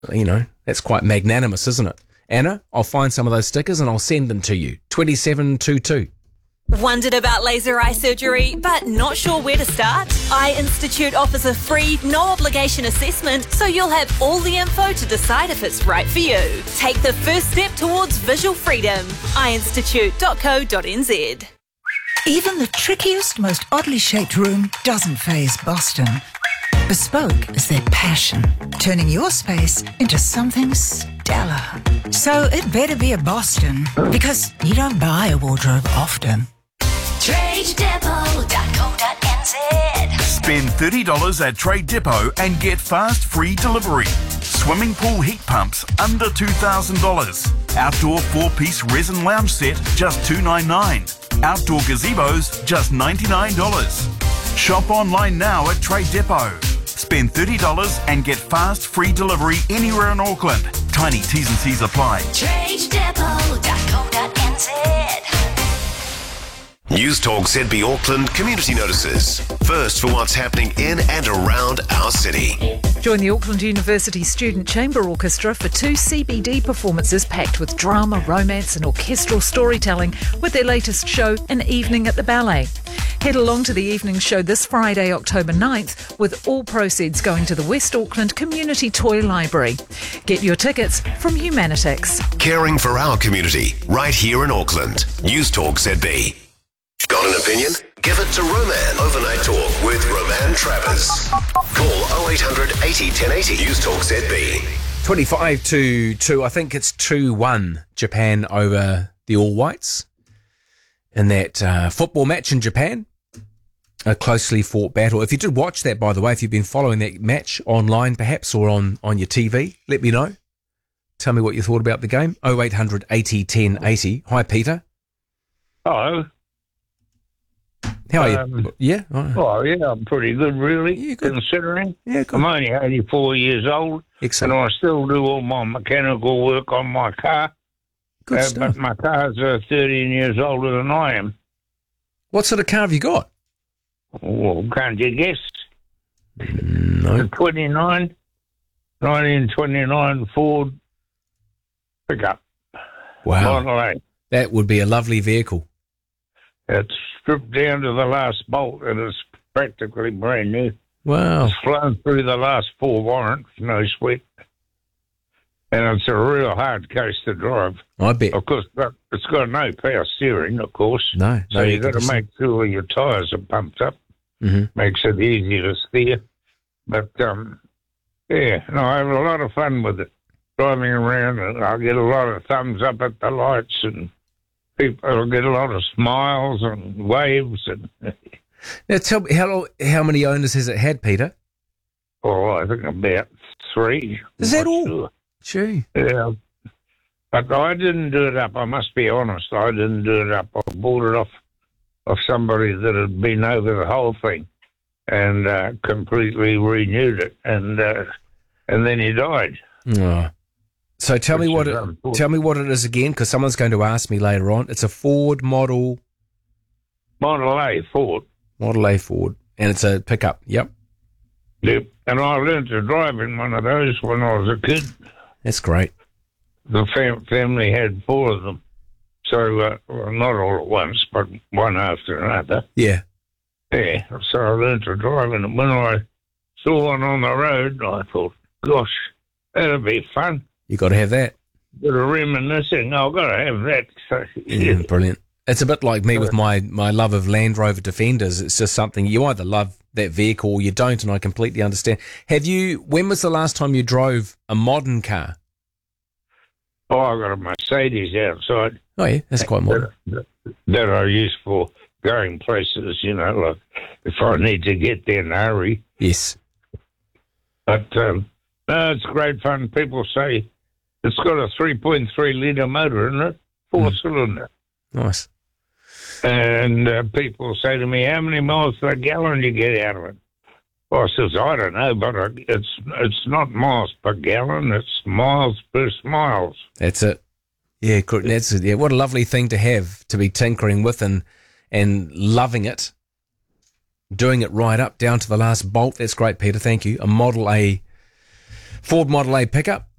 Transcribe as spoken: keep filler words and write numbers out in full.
You know, that's quite magnanimous, isn't it? Anna, I'll find some of those stickers and I'll send them to you. twenty-seven twenty-two. Wondered about laser eye surgery, but not sure where to start? Eye Institute offers a free, no-obligation assessment, so you'll have all the info to decide if it's right for you. Take the first step towards visual freedom. eye institute dot co dot n z. Even the trickiest, most oddly shaped room doesn't faze Boston. Bespoke is their passion, turning your space into something stellar. So it better be a Boston, because you don't buy a wardrobe often. trade depot dot co dot n z. Spend thirty dollars at Trade Depot and get fast free delivery. Swimming pool heat pumps under two thousand dollars. Outdoor four-piece resin lounge set just two hundred ninety-nine dollars. Outdoor gazebos just ninety-nine dollars. Shop online now at Trade Depot. Spend thirty dollars and get fast free delivery anywhere in Auckland. Tiny T's and C's apply. trade depot dot co dot n z. News Talk Z B Auckland community notices. First for what's happening in and around our city. Join the Auckland University Student Chamber Orchestra for two C B D performances packed with drama, romance and orchestral storytelling with their latest show, An Evening at the Ballet. Head along to the evening show this Friday, October ninth, with all proceeds going to the West Auckland Community Toy Library. Get your tickets from Humanitix. Caring for our community, right here in Auckland. News Talk Z B. Got an opinion? Give it to Roman. Overnight Talk with Roman Travers. Call oh eight hundred eighty ten eighty. News Talk Z B. twenty-five to two. I think it's two one Japan over the All Whites in that uh, football match in Japan. A closely fought battle. If you did watch that, by the way, if you've been following that match online perhaps or on, on your T V, let me know. Tell me what you thought about the game. oh eight hundred eighty ten eighty. Hi, Peter. Hello. How are Um, you? Yeah? Oh, Oh, yeah, I'm pretty good, really, Yeah, good. considering. yeah, good. I'm only eighty-four years old, Excellent. and I still do all my mechanical work on my car. Good Uh, stuff. but my car's uh, thirteen years older than I am. What sort of car have you got? Well, can't you guess? No. twenty-nine, nineteen twenty-nine Ford pickup. Wow. Model A. That would be a lovely vehicle. It's stripped down to the last bolt, and it's practically brand new. Wow. It's flown through the last four warrants, no sweat. And it's a real hard case to drive. I bet. Of course, but it's got no power steering, of course. No. So no you've got to condition. make sure your tyres are pumped up. Mhm. Makes it easy to steer. But, um, yeah, no, I have a lot of fun with it. Driving around, and I get a lot of thumbs up at the lights, and people get a lot of smiles and waves. And Now, tell me, how, how many owners has it had, Peter? oh, I think about three. Is that Not all? sure. Gee. Yeah. But I didn't do it up. I must be honest. I didn't do it up. I bought it off of somebody that had been over the whole thing and uh, completely renewed it. And uh, and then he died. Oh. So tell me Which what is it, unfortunate. tell me what it is again, because someone's going to ask me later on. It's a Ford model Model A Ford. Model A Ford, and it's a pickup. Yep, Yep. And I learned to drive in one of those when I was a kid. that's great. The fam- family had four of them. So, uh, well, not all at once, but one after another. Yeah. Yeah, so I learned to drive, and when I saw one on the road, I thought, gosh, that'll be fun. You got to have that. Bit of reminiscing, I've got to have that. So, Yeah, yeah. brilliant. It's a bit like me with my, my love of Land Rover Defenders. It's just something you either love that vehicle or you don't, and I completely understand. Have you? When was the last time you drove a modern car? Oh, I got a Mercedes outside Oh yeah, that's quite modern. that, that I use for going places, you know, like if I need to get there in a hurry. Yes. But, um, no, it's great fun. People say it's got a three point three litre motor in it, four-cylinder. Nice. And uh, people say to me, how many miles per gallon do you get out of it? Well, I says, I don't know, but I, it's it's not miles per gallon, it's miles per smiles. That's it. Yeah, good. That's it. Yeah, what a lovely thing to have to be tinkering with and and loving it, doing it right up down to the last bolt. That's great, Peter. Thank you. A Model A Ford Model A pickup